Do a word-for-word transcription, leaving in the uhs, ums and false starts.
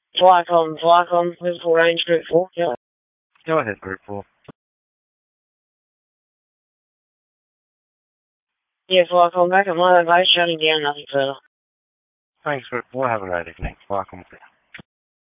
Flycom, Flycom, Liverpool Range Group four, yeah. Go ahead, Group four. Yeah, Flycom, back at my base, shutting down, nothing further. Thanks, Group four. Have a great evening. Welcome.